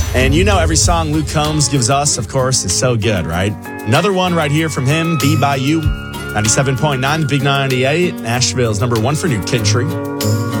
And you know every song Luke Combs gives us, of course, is so good, right? Another one right here from him, Be By You, 97.9, the Big 98, Nashville's number one for New Country.